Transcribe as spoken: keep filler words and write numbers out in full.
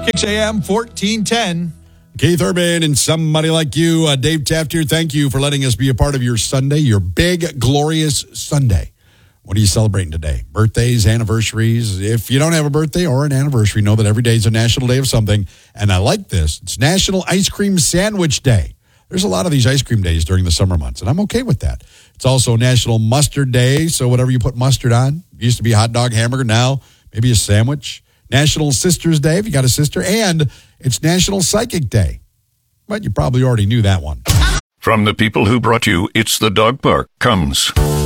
Kicks A M fourteen ten. Keith Urban and Somebody Like You. Uh, Dave Taft here. Thank you for letting us be a part of your Sunday, your big, glorious Sunday. What are you celebrating today? Birthdays, anniversaries. If you don't have a birthday or an anniversary, know that every day is a national day of something. And I like this. It's National Ice Cream Sandwich Day. There's a lot of these ice cream days during the summer months, and I'm okay with that. It's also National Mustard Day, so whatever you put mustard on. It used to be hot dog, hamburger, now maybe a sandwich. National Sisters Day, if you got a sister. And it's National Psychic Day. But you probably already knew that one. From the people who brought you It's the Dog Park comes